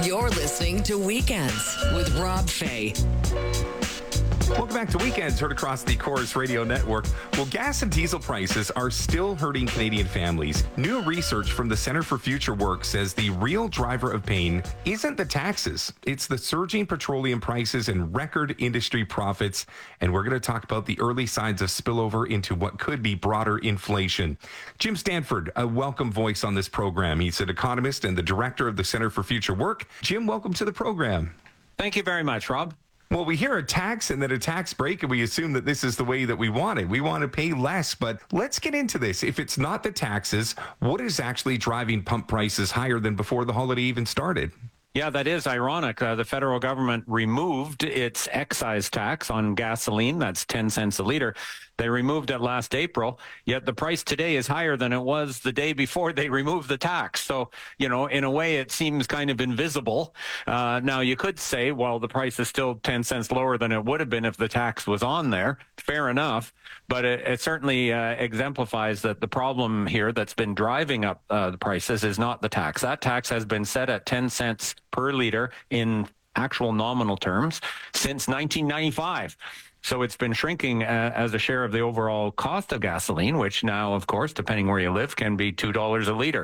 You're listening to Weekends with Rob Fay. Welcome back to Weekends, heard across the Chorus Radio Network. Well, gas and diesel prices are still hurting Canadian families. New research from the Centre for Future Work says the real driver of pain isn't the taxes. It's the surging petroleum prices and record industry profits. And we're going to talk about the early signs of spillover into what could be broader inflation. Jim Stanford, a welcome voice on this program. He's an economist and the director of the Centre for Future Work. Jim, welcome to the program. Thank you very much, Rob. Well, we hear a tax and then a tax break, and we assume that this is the way that we want it. We want to pay less, but let's get into this. If it's not the taxes, what is actually driving pump prices higher than before the holiday even started? Yeah, that is ironic. The federal government removed its excise tax on gasoline. That's 10 cents a liter. They removed it last April, yet the price today is higher than it was the day before they removed the tax. So, in a way, it seems kind of invisible. Now, you could say, well, the price is still 10 cents lower than it would have been if the tax was on there. Fair enough. But it certainly exemplifies that the problem here that's been driving up the prices is not the tax. That tax has been set at 10 cents per liter in actual nominal terms since 1995. So it's been shrinking as a share of the overall cost of gasoline, which now, of course, depending where you live, can be $2 a liter.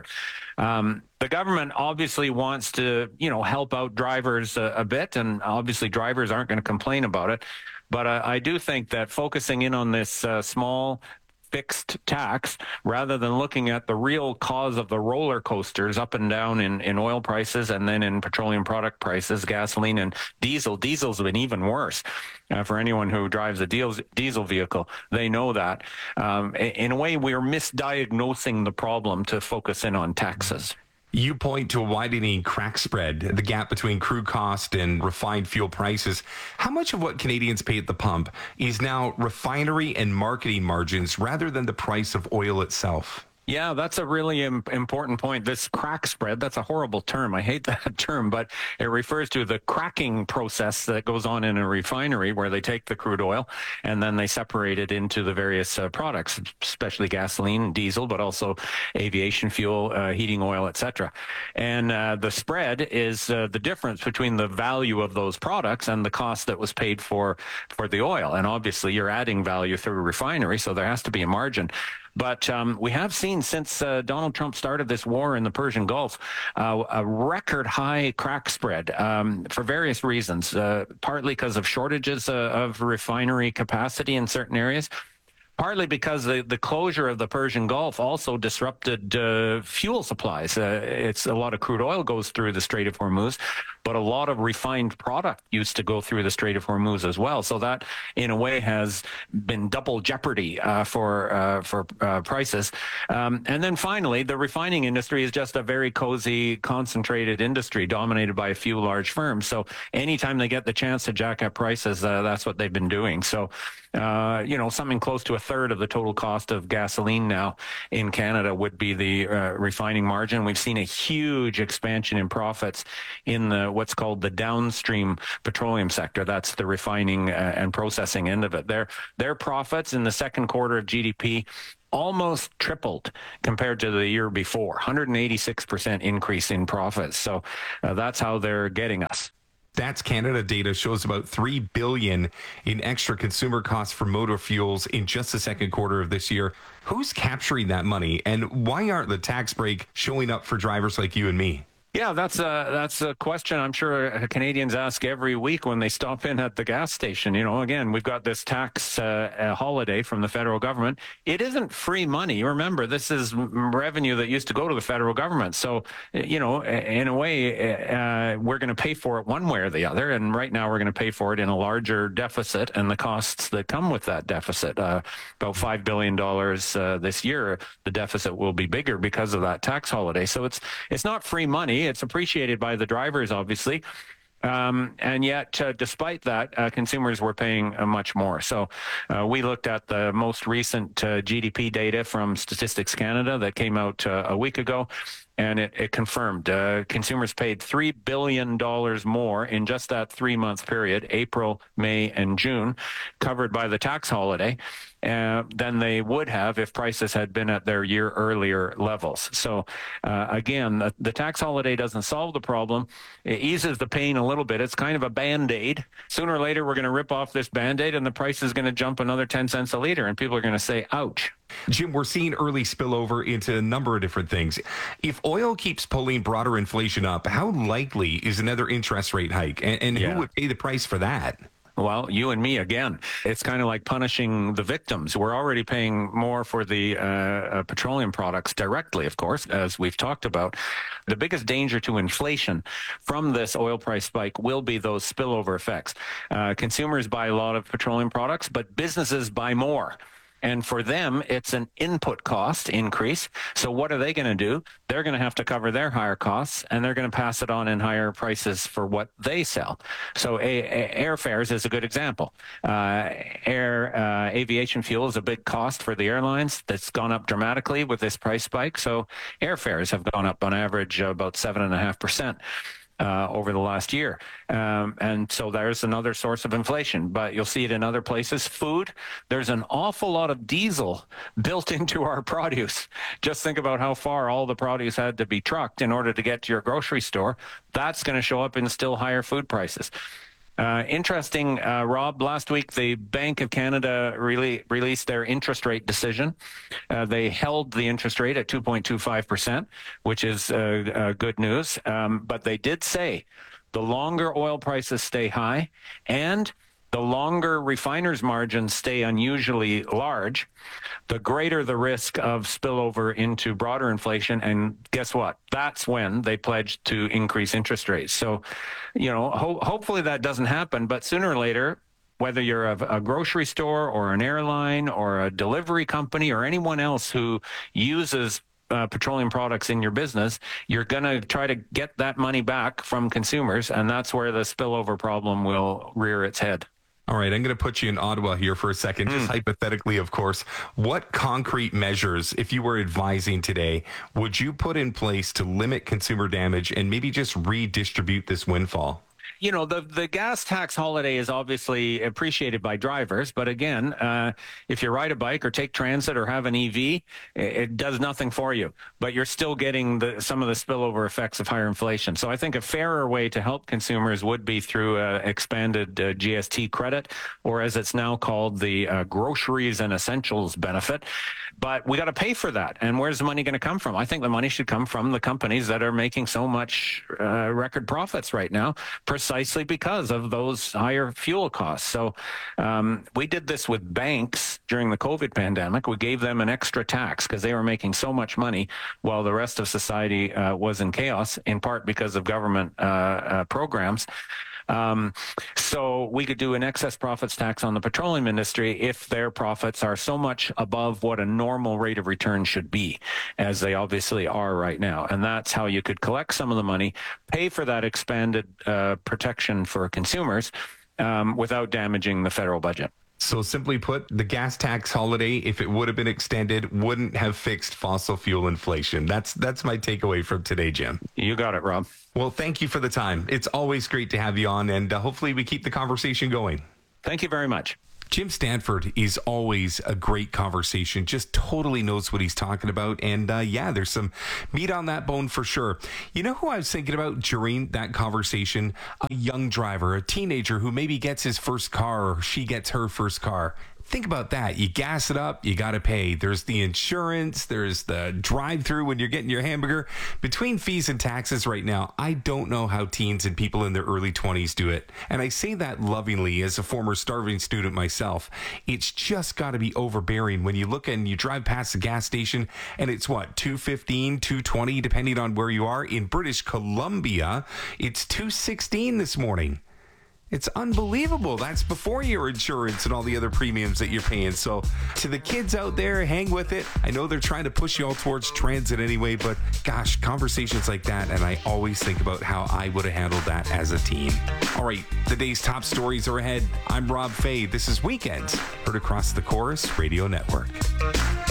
The government obviously wants to, help out drivers a bit, and obviously drivers aren't going to complain about it. But I do think that focusing in on this small fixed tax rather than looking at the real cause of the roller coasters up and down in oil prices and then in petroleum product prices, gasoline and diesel. Diesel's been even worse. For anyone who drives a diesel vehicle, they know that. In a way, we're misdiagnosing the problem to focus in on taxes. You point to a widening crack spread, the gap between crude cost and refined fuel prices. How much of what Canadians pay at the pump is now refinery and marketing margins rather than the price of oil itself? Yeah, that's a really important point. This crack spread, that's a horrible term. I hate that term, but it refers to the cracking process that goes on in a refinery where they take the crude oil and then they separate it into the various products, especially gasoline, diesel, but also aviation fuel, heating oil, etc. And the spread is the difference between the value of those products and the cost that was paid for the oil. And obviously, you're adding value through a refinery, so there has to be a margin. But we have seen since Donald Trump started this war in the Persian Gulf, a record high crack spread for various reasons, partly because of shortages of refinery capacity in certain areas. Partly because the closure of the Persian Gulf also disrupted fuel supplies. It's a lot of crude oil goes through the Strait of Hormuz, but a lot of refined product used to go through the Strait of Hormuz as well. So that, in a way, has been double jeopardy for prices. And then finally, the refining industry is just a very cozy, concentrated industry dominated by a few large firms. So anytime they get the chance to jack up prices, that's what they've been doing. So, something close to a third of the total cost of gasoline now in Canada would be the refining margin. We've seen a huge expansion in profits in what's called the downstream petroleum sector. That's the refining and processing end of it. Their profits in the second quarter of GDP almost tripled compared to the year before, 186% increase in profits. So that's how they're getting us. Stats Canada data shows about $3 billion in extra consumer costs for motor fuels in just the second quarter of this year. Who's capturing that money, and why aren't the tax break showing up for drivers like you and me? Yeah, that's a question I'm sure Canadians ask every week when they stop in at the gas station. Again, we've got this tax holiday from the federal government. It isn't free money. Remember, this is revenue that used to go to the federal government. So, in a way, we're going to pay for it one way or the other. And right now we're going to pay for it in a larger deficit and the costs that come with that deficit. About $5 billion this year, the deficit will be bigger because of that tax holiday. So it's not free money. It's appreciated by the drivers, obviously. And yet, despite that, consumers were paying much more. So we looked at the most recent GDP data from Statistics Canada that came out a week ago. and it confirmed consumers paid $3 billion more in just that 3-month period, April, May, and June, covered by the tax holiday, than they would have if prices had been at their year earlier levels. So again, the tax holiday doesn't solve the problem. It eases the pain a little bit. It's kind of a Band-Aid. Sooner or later, we're going to rip off this Band-Aid and the price is going to jump another 10 cents a liter, and people are going to say, ouch. Jim, we're seeing early spillover into a number of different things. If oil keeps pulling broader inflation up, how likely is another interest rate hike? And who would pay the price for that? Well, you and me again. It's kind of like punishing the victims. We're already paying more for the petroleum products directly, of course, as we've talked about. The biggest danger to inflation from this oil price spike will be those spillover effects. Consumers buy a lot of petroleum products, but businesses buy more. And for them, it's an input cost increase. So what are they going to do? They're going to have to cover their higher costs, and they're going to pass it on in higher prices for what they sell. So airfares is a good example. Aviation fuel is a big cost for the airlines that's gone up dramatically with this price spike. So airfares have gone up on average about 7.5%. Over the last year. And so there's another source of inflation, but you'll see it in other places. Food, there's an awful lot of diesel built into our produce. Just think about how far all the produce had to be trucked in order to get to your grocery store. That's going to show up in still higher food prices. Interesting, Rob, last week the Bank of Canada released their interest rate decision. They held the interest rate at 2.25%, which is good news. But they did say the longer oil prices stay high and the longer refiners' margins stay unusually large, the greater the risk of spillover into broader inflation. And guess what? That's when they pledged to increase interest rates. So, hopefully that doesn't happen. But sooner or later, whether you're a grocery store or an airline or a delivery company or anyone else who uses petroleum products in your business, you're going to try to get that money back from consumers. And that's where the spillover problem will rear its head. All right, I'm going to put you in Ottawa here for a second, just hypothetically, of course. What concrete measures, if you were advising today, would you put in place to limit consumer damage and maybe just redistribute this windfall? The gas tax holiday is obviously appreciated by drivers. But again, if you ride a bike or take transit or have an EV, it does nothing for you. But you're still getting some of the spillover effects of higher inflation. So I think a fairer way to help consumers would be through expanded GST credit, or as it's now called, the groceries and essentials benefit. But we got to pay for that. And where's the money going to come from? I think the money should come from the companies that are making so much record profits right now, precisely because of those higher fuel costs. So we did this with banks during the COVID pandemic. We gave them an extra tax because they were making so much money while the rest of society was in chaos, in part because of government programs. So we could do an excess profits tax on the petroleum industry if their profits are so much above what a normal rate of return should be, as they obviously are right now. And that's how you could collect some of the money, pay for that expanded protection for consumers without damaging the federal budget. So simply put, the gas tax holiday, if it would have been extended, wouldn't have fixed fossil fuel inflation. That's my takeaway from today, Jim. You got it, Rob. Well, thank you for the time. It's always great to have you on, and hopefully we keep the conversation going. Thank you very much. Jim Stanford is always a great conversation, just totally knows what he's talking about. And there's some meat on that bone for sure. You know who I was thinking about during that conversation? A young driver, a teenager who maybe gets his first car or she gets her first car. Think about that. You gas it up, you got to pay. There's the insurance, there's the drive-through when you're getting your hamburger. Between fees and taxes right now, I don't know how teens and people in their early 20s do it. And I say that lovingly as a former starving student myself. It's just got to be overbearing when you look and you drive past the gas station and it's what, $2.15, $2.20, depending on where you are. In British Columbia, it's $2.16 this morning. It's unbelievable. That's before your insurance and all the other premiums that you're paying. So to the kids out there, hang with it. I know they're trying to push you all towards transit anyway, but gosh, conversations like that. And I always think about how I would have handled that as a teen. All right, the day's top stories are ahead. I'm Rob Fay. This is Weekends, heard across the Chorus Radio Network.